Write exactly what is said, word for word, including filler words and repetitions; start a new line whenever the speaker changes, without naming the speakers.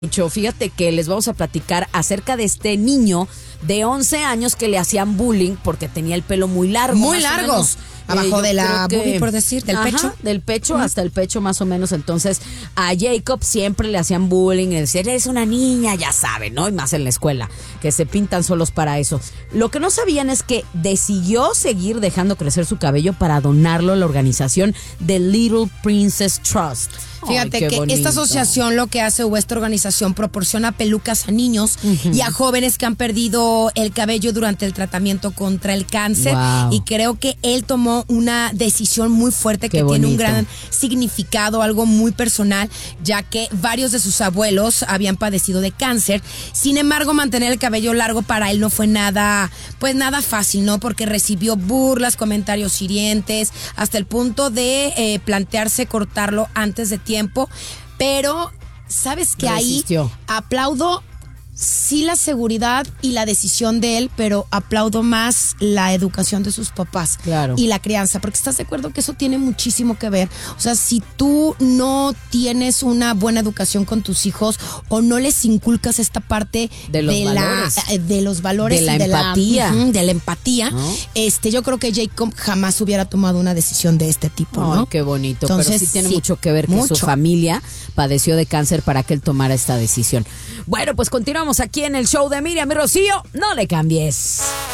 Mucho. Fíjate que les vamos a platicar acerca de este niño de once años que le hacían bullying porque tenía el pelo muy largo.
Muy largo.
Menos,
Abajo
eh,
de la
que,
boobie, por decir, del
ajá,
pecho.
Del pecho uh-huh. hasta el pecho más o menos. Entonces a Jacob siempre le hacían bullying, le decían, eres una niña, ya saben, ¿no? Y más en la escuela, que se pintan solos para eso. Lo que no sabían es que decidió seguir dejando crecer su cabello para donarlo a la organización The Little Princess Trust.
Fíjate
Ay,
que
bonito.
Esta asociación lo que hace o esta organización proporciona pelucas a niños uh-huh. y a jóvenes que han perdido el cabello durante el tratamiento contra el cáncer.
Wow.
Y creo que él tomó una decisión muy fuerte
Qué
que
bonito.
tiene un gran significado, algo muy personal, ya que varios de sus abuelos habían padecido de cáncer. Sin embargo, mantener el cabello largo para él no fue nada, pues nada fácil, ¿no? Porque recibió burlas, comentarios hirientes, hasta el punto de eh, plantearse cortarlo antes de tiempo. tiempo, pero sabes que
Resistió.
Ahí aplaudo sí la seguridad y la decisión de él, pero aplaudo más la educación de sus papás
claro.
y la crianza, porque estás de acuerdo que eso tiene muchísimo que ver. O sea, si tú no tienes una buena educación con tus hijos o no les inculcas esta parte
de los
de,
valores.
La, de los valores
de la
y de
empatía,
la, uh, de la empatía,
¿no?
este, yo creo que Jacob jamás hubiera tomado una decisión de este tipo, ¿no?
Ay, qué bonito.
Entonces,
pero sí tiene
sí,
mucho que ver que
mucho.
su familia padeció de cáncer para que él tomara esta decisión. Bueno, pues continuamos aquí en el show de Miriam y Rocío. No le cambies.